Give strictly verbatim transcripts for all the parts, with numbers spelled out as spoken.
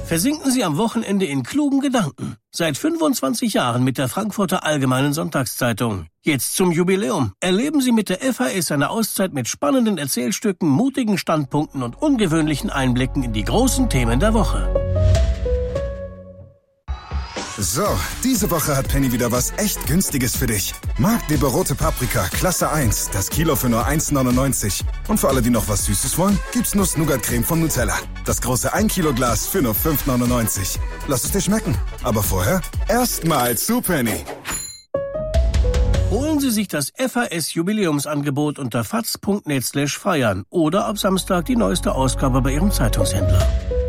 Versinken Sie am Wochenende in klugen Gedanken. Seit fünfundzwanzig Jahren mit der Frankfurter Allgemeinen Sonntagszeitung. Jetzt zum Jubiläum. Erleben Sie mit der F A S eine Auszeit mit spannenden Erzählstücken, mutigen Standpunkten und ungewöhnlichen Einblicken in die großen Themen der Woche. So, diese Woche hat Penny wieder was echt Günstiges für dich. Marktleber rote Paprika, Klasse eins, das Kilo für nur eins neunundneunzig. Und für alle, die noch was Süßes wollen, gibt's Nuss-Nougat-Creme von Nutella. Das große ein Kilo Glas für nur fünf neunundneunzig. Lass es dir schmecken. Aber vorher erstmal zu Penny. Holen Sie sich das F A S-Jubiläumsangebot unter faz punkt net slash feiern oder ab Samstag die neueste Ausgabe bei Ihrem Zeitungshändler.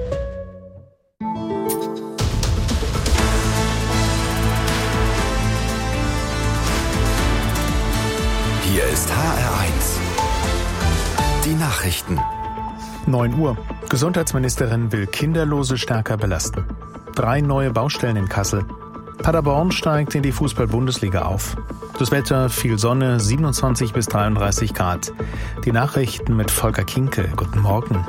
Hier ist H R eins. Die Nachrichten. neun Uhr. Gesundheitsministerin will Kinderlose stärker belasten. Drei neue Baustellen in Kassel. Paderborn steigt in die Fußball-Bundesliga auf. Das Wetter, viel Sonne, siebenundzwanzig bis dreiunddreißig Grad. Die Nachrichten mit Volker Kinke. Guten Morgen.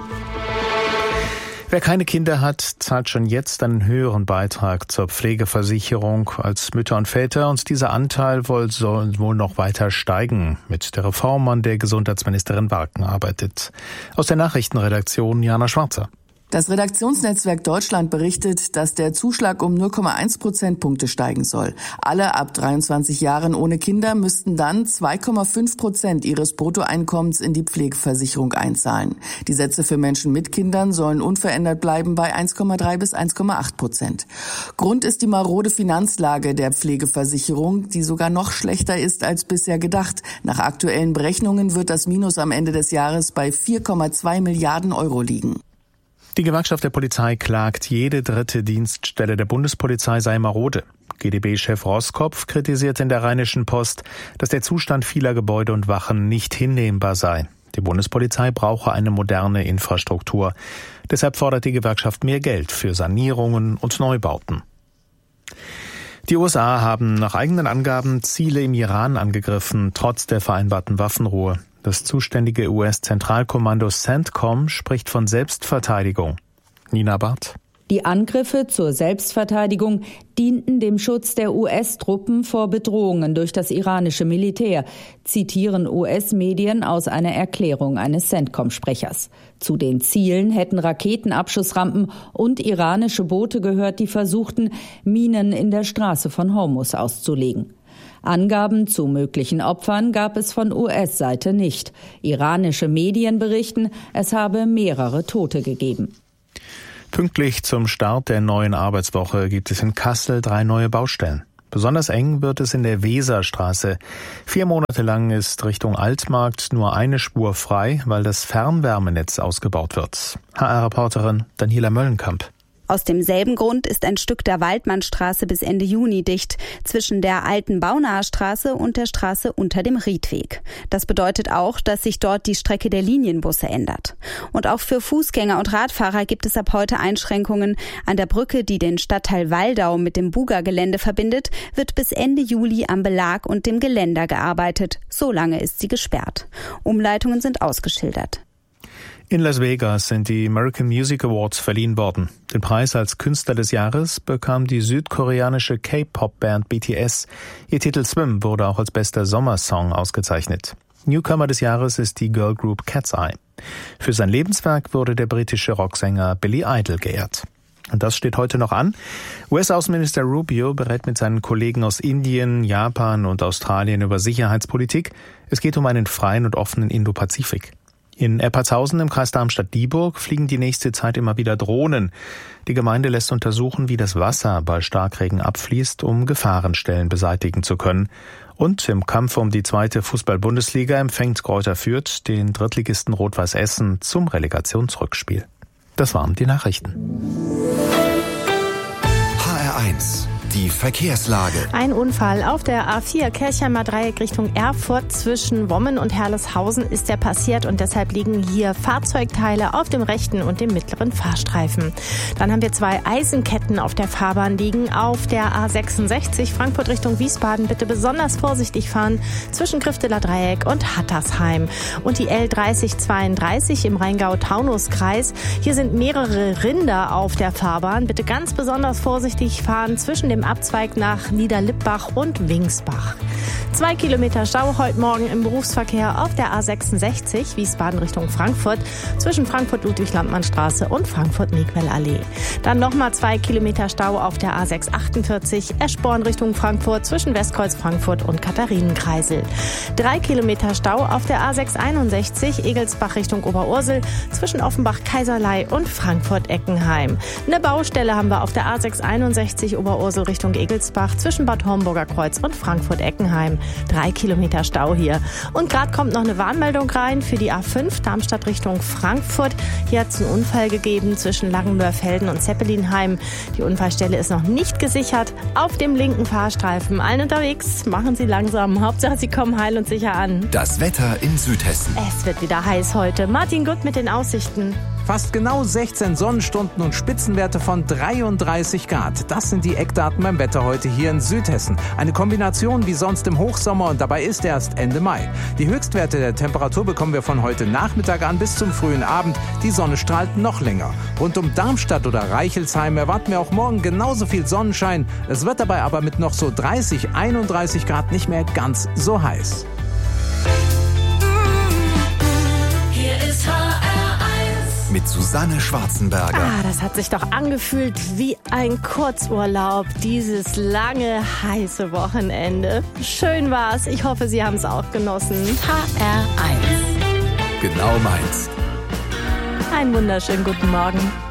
Wer keine Kinder hat, zahlt schon jetzt einen höheren Beitrag zur Pflegeversicherung als Mütter und Väter, und dieser Anteil soll wohl noch weiter steigen, mit der Reform, an der Gesundheitsministerin Barken arbeitet. Aus der Nachrichtenredaktion Jana Schwarzer. Das Redaktionsnetzwerk Deutschland berichtet, dass der Zuschlag um null Komma eins Prozentpunkte steigen soll. Alle ab dreiundzwanzig Jahren ohne Kinder müssten dann zwei Komma fünf Prozent ihres Bruttoeinkommens in die Pflegeversicherung einzahlen. Die Sätze für Menschen mit Kindern sollen unverändert bleiben bei eins Komma drei bis eins Komma acht Prozent. Grund ist die marode Finanzlage der Pflegeversicherung, die sogar noch schlechter ist als bisher gedacht. Nach aktuellen Berechnungen wird das Minus am Ende des Jahres bei vier Komma zwei Milliarden Euro liegen. Die Gewerkschaft der Polizei klagt, jede dritte Dienststelle der Bundespolizei sei marode. G d B-Chef Roskopf kritisiert in der Rheinischen Post, dass der Zustand vieler Gebäude und Wachen nicht hinnehmbar sei. Die Bundespolizei brauche eine moderne Infrastruktur. Deshalb fordert die Gewerkschaft mehr Geld für Sanierungen und Neubauten. Die U S A haben nach eigenen Angaben Ziele im Iran angegriffen, trotz der vereinbarten Waffenruhe. Das zuständige U S-Zentralkommando CENTCOM spricht von Selbstverteidigung. Nina Barth. Die Angriffe zur Selbstverteidigung dienten dem Schutz der U S-Truppen vor Bedrohungen durch das iranische Militär, zitieren U S-Medien aus einer Erklärung eines CENTCOM-Sprechers. Zu den Zielen hätten Raketenabschussrampen und iranische Boote gehört, die versuchten, Minen in der Straße von Hormuz auszulegen. Angaben zu möglichen Opfern gab es von U S-Seite nicht. Iranische Medien berichten, es habe mehrere Tote gegeben. Pünktlich zum Start der neuen Arbeitswoche gibt es in Kassel drei neue Baustellen. Besonders eng wird es in der Weserstraße. Vier Monate lang ist Richtung Altmarkt nur eine Spur frei, weil das Fernwärmenetz ausgebaut wird. H R-Reporterin Daniela Möllenkamp. Aus demselben Grund ist ein Stück der Waldmannstraße bis Ende Juni dicht, zwischen der alten Baunaher Straße und der Straße unter dem Riedweg. Das bedeutet auch, dass sich dort die Strecke der Linienbusse ändert. Und auch für Fußgänger und Radfahrer gibt es ab heute Einschränkungen. An der Brücke, die den Stadtteil Waldau mit dem Buga-Gelände verbindet, wird bis Ende Juli am Belag und dem Geländer gearbeitet. So lange ist sie gesperrt. Umleitungen sind ausgeschildert. In Las Vegas sind die American Music Awards verliehen worden. Den Preis als Künstler des Jahres bekam die südkoreanische K-Pop-Band B T S. Ihr Titel Swim wurde auch als bester Sommersong ausgezeichnet. Newcomer des Jahres ist die Girlgroup Cat's Eye. Für sein Lebenswerk wurde der britische Rocksänger Billy Idol geehrt. Und das steht heute noch an. U S-Außenminister Rubio berät mit seinen Kollegen aus Indien, Japan und Australien über Sicherheitspolitik. Es geht um einen freien und offenen Indo-Pazifik. In Eppertshausen im Kreis Darmstadt-Dieburg fliegen die nächste Zeit immer wieder Drohnen. Die Gemeinde lässt untersuchen, wie das Wasser bei Starkregen abfließt, um Gefahrenstellen beseitigen zu können. Und im Kampf um die zweite Fußball-Bundesliga empfängt Greuther Fürth den Drittligisten Rot-Weiß Essen zum Relegationsrückspiel. Das waren die Nachrichten. H R eins. Die Verkehrslage. Ein Unfall auf der A vier Kirchheimer Dreieck Richtung Erfurt zwischen Wommen und Herleshausen ist der passiert und deshalb liegen hier Fahrzeugteile auf dem rechten und dem mittleren Fahrstreifen. Dann haben wir zwei Eisenketten auf der Fahrbahn liegen. Auf der A sechsundsechzig Frankfurt Richtung Wiesbaden bitte besonders vorsichtig fahren zwischen Grifteler Dreieck und Hattersheim. Und die L dreißig zweiunddreißig im Rheingau-Taunus-Kreis. Hier sind mehrere Rinder auf der Fahrbahn. Bitte ganz besonders vorsichtig fahren zwischen dem Abzweig nach Niederlippbach und Wingsbach. Zwei Kilometer Stau heute Morgen im Berufsverkehr auf der A sechsundsechzig Wiesbaden Richtung Frankfurt zwischen Frankfurt-Ludwig-Landmann-Straße und Frankfurt-Megwell-Allee. Dann nochmal zwei Kilometer Stau auf der A sechshundertachtundvierzig Eschborn Richtung Frankfurt zwischen Westkreuz Frankfurt und Katharinenkreisel. Drei Kilometer Stau auf der A sechshunderteinundsechzig Egelsbach Richtung Oberursel zwischen Offenbach-Kaiserlei und Frankfurt-Eckenheim. Eine Baustelle haben wir auf der A sechshunderteinundsechzig Oberursel Richtung Egelsbach zwischen Bad Homburger Kreuz und Frankfurt-Eckenheim. Drei Kilometer Stau hier. Und gerade kommt noch eine Warnmeldung rein für die A fünf Darmstadt Richtung Frankfurt. Hier hat es einen Unfall gegeben zwischen Langenmörfelden und Zeppelinheim. Die Unfallstelle ist noch nicht gesichert. Auf dem linken Fahrstreifen. Allen unterwegs, machen Sie langsam. Hauptsache, Sie kommen heil und sicher an. Das Wetter in Südhessen. Es wird wieder heiß heute. Martin Gutt mit den Aussichten. Fast genau sechzehn Sonnenstunden und Spitzenwerte von dreiunddreißig Grad. Das sind die Eckdaten beim Wetter heute hier in Südhessen. Eine Kombination wie sonst im Hochsommer und dabei ist erst Ende Mai. Die Höchstwerte der Temperatur bekommen wir von heute Nachmittag an bis zum frühen Abend. Die Sonne strahlt noch länger. Rund um Darmstadt oder Reichelsheim erwarten wir auch morgen genauso viel Sonnenschein. Es wird dabei aber mit noch so dreißig, einunddreißig Grad nicht mehr ganz so heiß. Hier ist H R eins mit Susanne Schwarzenberger. Ah, das hat sich doch angefühlt wie ein Kurzurlaub, dieses lange, heiße Wochenende. Schön war's. Ich hoffe, Sie haben es auch genossen. H R eins. Genau meins. Einen wunderschönen guten Morgen.